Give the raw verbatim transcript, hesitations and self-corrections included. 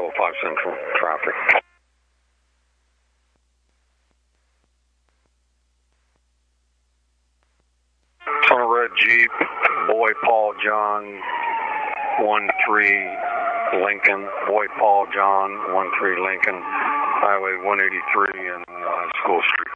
oh five Central traffic. On a red Jeep, boy Paul John, one three Lincoln, boy Paul John, one three Lincoln, Highway one eighty-three and uh, School Street.